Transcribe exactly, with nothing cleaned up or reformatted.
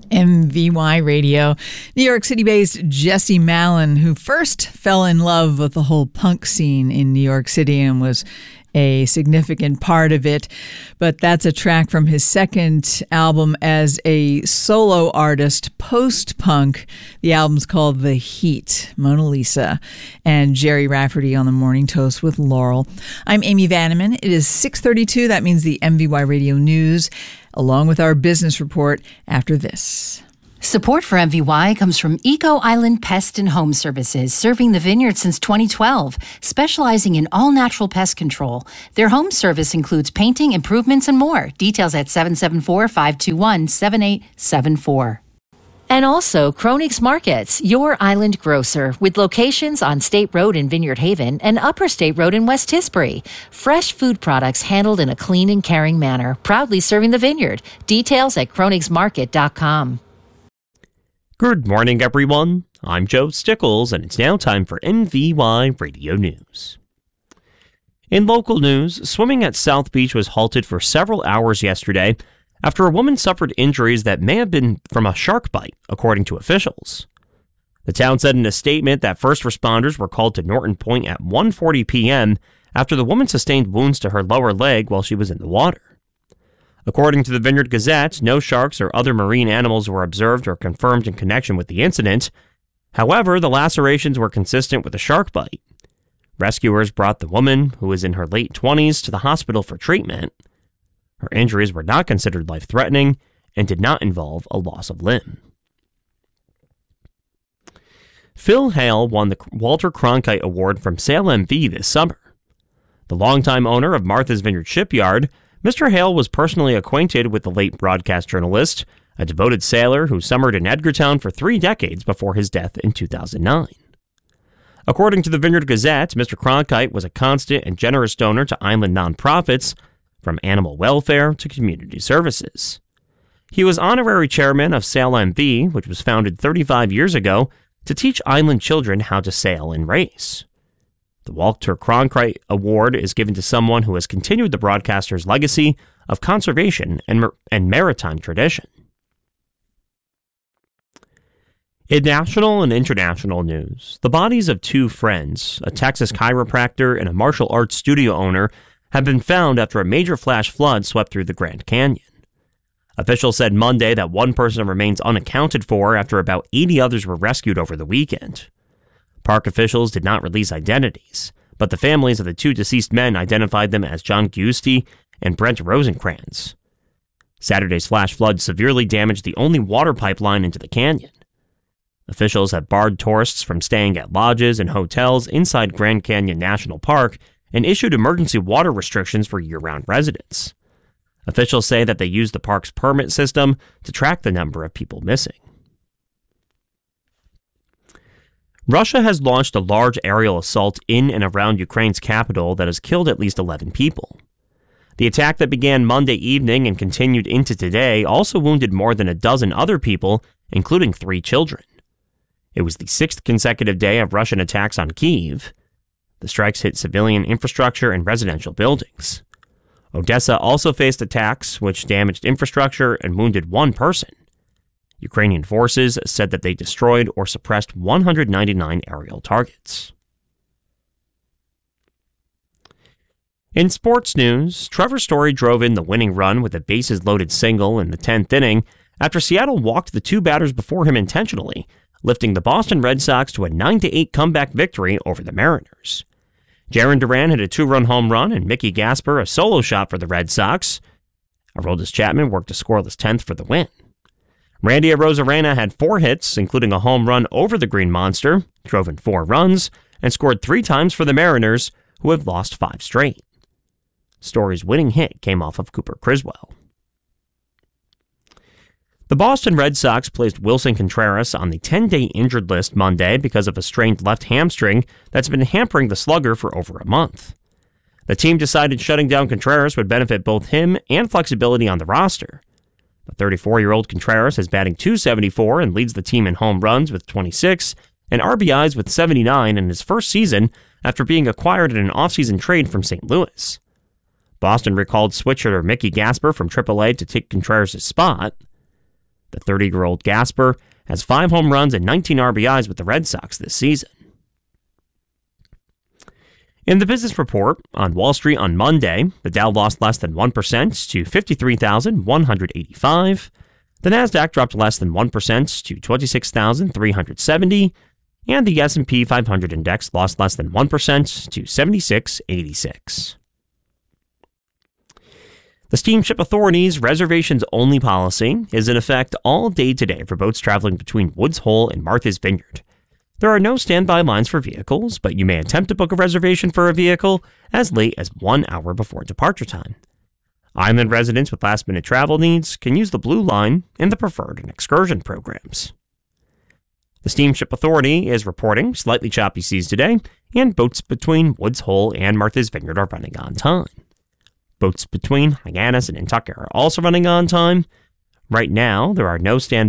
M V Y Radio. New York City-based Jesse Malin, who first fell in love with the whole punk scene in New York City and was a significant part of it. But that's a track from his second album as a solo artist, post-punk. The album's called The Heat, Mona Lisa, and Jerry Rafferty on the Morning Toast with Laurel. I'm Amy Vanneman. It is six thirty-two. That means the M V Y Radio News, along with our business report after this. Support for M V Y comes from Eco Island Pest and Home Services, serving the Vineyard since twenty twelve, specializing in all-natural pest control. Their home service includes painting, improvements, and more. Details at seven seven four, five two one, seven eight seven four. And also, Kronig's Markets, your island grocer, with locations on State Road in Vineyard Haven and Upper State Road in West Tisbury. Fresh food products handled in a clean and caring manner, proudly serving the Vineyard. Details at kronigs market dot com. Good morning, everyone. I'm Joe Stickles, and it's now time for M V Y Radio News. In local news, swimming at South Beach was halted for several hours yesterday after a woman suffered injuries that may have been from a shark bite, according to officials. The town said in a statement that first responders were called to Norton Point at one forty p.m. after the woman sustained wounds to her lower leg while she was in the water. According to the Vineyard Gazette, no sharks or other marine animals were observed or confirmed in connection with the incident. However, the lacerations were consistent with a shark bite. Rescuers brought the woman, who was in her late twenties, to the hospital for treatment. Her injuries were not considered life-threatening and did not involve a loss of limb. Phil Hale won the Walter Cronkite Award from Sail M V this summer. The longtime owner of Martha's Vineyard Shipyard, Mister Hale was personally acquainted with the late broadcast journalist, a devoted sailor who summered in Edgartown for three decades before his death in two thousand nine. According to the Vineyard Gazette, Mister Cronkite was a constant and generous donor to island nonprofits, from animal welfare to community services. He was honorary chairman of Sail M V, which was founded thirty-five years ago to teach island children how to sail and race. The Walter Cronkite Award is given to someone who has continued the broadcaster's legacy of conservation and, mar- and maritime tradition. In national and international news, the bodies of two friends, a Texas chiropractor and a martial arts studio owner, have been found after a major flash flood swept through the Grand Canyon. Officials said Monday that one person remains unaccounted for after about eighty others were rescued over the weekend. Park officials did not release identities, but the families of the two deceased men identified them as John Giusti and Brent Rosencrantz. Saturday's flash flood severely damaged the only water pipeline into the canyon. Officials have barred tourists from staying at lodges and hotels inside Grand Canyon National Park and issued emergency water restrictions for year-round residents. Officials say that they used the park's permit system to track the number of people missing. Russia has launched a large aerial assault in and around Ukraine's capital that has killed at least eleven people. The attack that began Monday evening and continued into today also wounded more than a dozen other people, including three children. It was the sixth consecutive day of Russian attacks on Kyiv. The strikes hit civilian infrastructure and residential buildings. Odessa also faced attacks which damaged infrastructure and wounded one person. Ukrainian forces said that they destroyed or suppressed one hundred ninety-nine aerial targets. In sports news, Trevor Story drove in the winning run with a bases-loaded single in the tenth inning after Seattle walked the two batters before him intentionally, lifting the Boston Red Sox to a nine to eight comeback victory over the Mariners. Jarren Duran hit a two-run home run and Mickey Gasper a solo shot for the Red Sox. Aroldis Chapman worked a scoreless tenth for the win. Randy Arozarena had four hits, including a home run over the Green Monster, drove in four runs, and scored three times for the Mariners, who have lost five straight. Story's winning hit came off of Cooper Criswell. The Boston Red Sox placed Wilson Contreras on the ten-day injured list Monday because of a strained left hamstring that's been hampering the slugger for over a month. The team decided shutting down Contreras would benefit both him and flexibility on the roster. The thirty-four-year-old Contreras is batting two seventy-four and leads the team in home runs with twenty-six and R B Is with seventy-nine in his first season after being acquired in an offseason trade from Saint Louis. Boston recalled switch hitter Mickey Gasper from triple A to take Contreras' spot. The thirty-year-old Gasper has five home runs and nineteen R B Is with the Red Sox this season. In the business report on Wall Street on Monday, the Dow lost less than one percent to fifty-three thousand one hundred eighty-five. The Nasdaq dropped less than one percent to twenty-six thousand three hundred seventy. And the S and P five hundred index lost less than one percent to seventy-six eighty-six. The Steamship Authority's reservations-only policy is in effect all day today for boats traveling between Woods Hole and Martha's Vineyard. There are no standby lines for vehicles, but you may attempt to book a reservation for a vehicle as late as one hour before departure time. Island residents with last-minute travel needs can use the Blue Line in the Preferred and Excursion programs. The Steamship Authority is reporting slightly choppy seas today, and boats between Woods Hole and Martha's Vineyard are running on time. Boats between Hyannis and Nantucket are also running on time. Right now, there are no standby